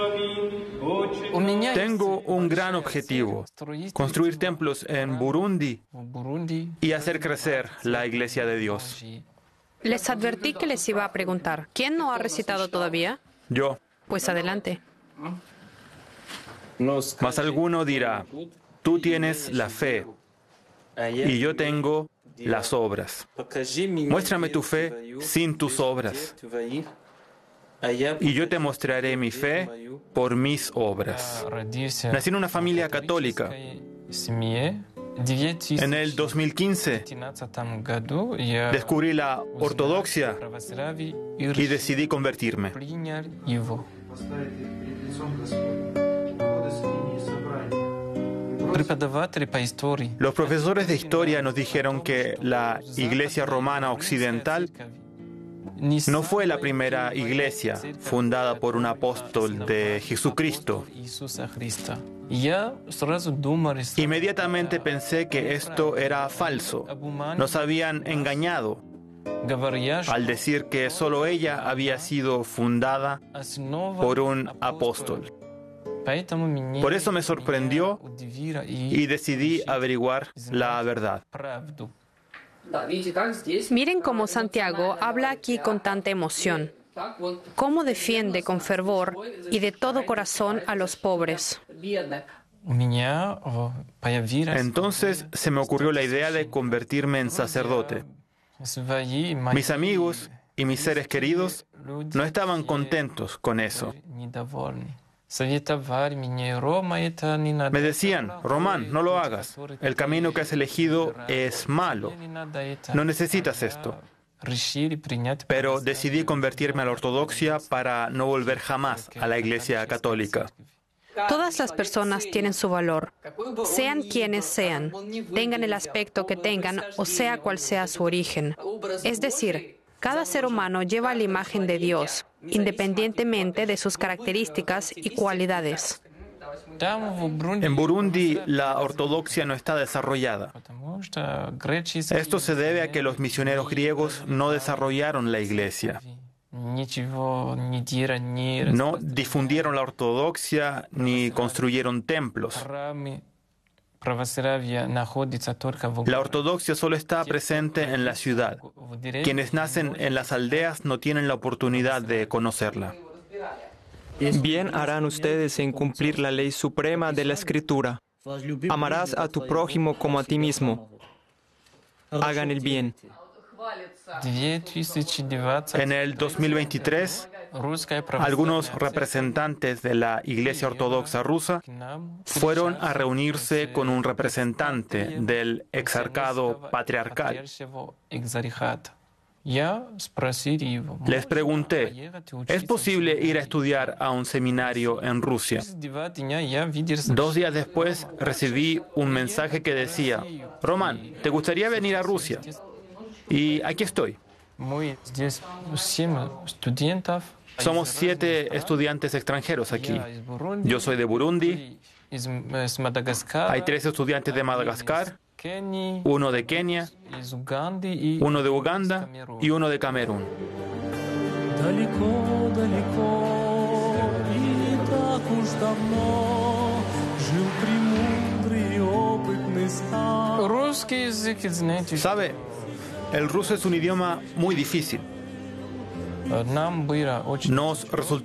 Tengo un gran objetivo: construir templos en Burundi y hacer crecer la Iglesia de Dios. Les advertí que les iba a preguntar. ¿Quién no ha recitado todavía? Yo. Pues adelante. Mas alguno dirá: tú tienes la fe y yo tengo las obras. Muéstrame tu fe sin tus obras, y yo te mostraré mi fe por mis obras. Nací en una familia católica. En el 2015 descubrí la ortodoxia y decidí convertirme. Los profesores de historia nos dijeron que la Iglesia Romana Occidental no fue la primera iglesia fundada por un apóstol de Jesucristo. Inmediatamente pensé que esto era falso. Nos habían engañado al decir que solo ella había sido fundada por un apóstol. Por eso me sorprendió y decidí averiguar la verdad. Miren cómo Santiago habla aquí con tanta emoción. Cómo defiende con fervor y de todo corazón a los pobres. Entonces se me ocurrió la idea de convertirme en sacerdote. Mis amigos y mis seres queridos no estaban contentos con eso. Me decían: Román, no lo hagas. El camino que has elegido es malo. No necesitas esto. Pero decidí convertirme a la ortodoxia para no volver jamás a la Iglesia católica. Todas las personas tienen su valor, sean quienes sean, tengan el aspecto que tengan o sea cual sea su origen. Es decir, cada ser humano lleva la imagen de Dios, independientemente de sus características y cualidades. En Burundi, la ortodoxia no está desarrollada. Esto se debe a que los misioneros griegos no desarrollaron la iglesia. No difundieron la ortodoxia ni construyeron templos. La ortodoxia solo está presente en la ciudad. Quienes nacen en las aldeas no tienen la oportunidad de conocerla. Bien harán ustedes en cumplir la ley suprema de la Escritura. Amarás a tu prójimo como a ti mismo. Hagan el bien. En el 2023, algunos representantes de la Iglesia Ortodoxa rusa fueron a reunirse con un representante del exarcado patriarcal. Les pregunté: ¿es posible ir a estudiar a un seminario en Rusia? 2 días después recibí un mensaje que decía: Román, ¿te gustaría venir a Rusia? Y aquí estoy. Somos 7 estudiantes extranjeros aquí. Yo soy de Burundi. Hay 3 estudiantes de Madagascar, 1 de Kenia, 1 de Uganda y 1 de Camerún. ¿Sabe? El ruso es un idioma muy difícil. Nos resultó